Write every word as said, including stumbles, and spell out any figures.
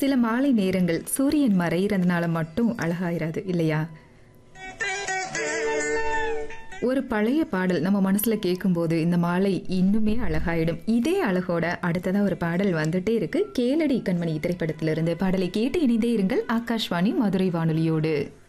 சில மாலை நேரங்கள் சூரியன் மறையிறதுனால மட்டும் அழகாயிராது இல்லையா? ஒரு பழைய பாடல் நம்ம மனசுல கேட்கும்போது இந்த மாலை இன்னுமே அழகாயிடும். இதே அழகோட அடுத்ததா ஒரு பாடல் வந்துட்டே இருக்கு. கேளடி கண்மணி திரைப்படத்திலிருந்து பாடலை கேட்டு இணைந்தே இருங்கள். ஆகாஷ்வாணி மதுரை வானொலியோடு.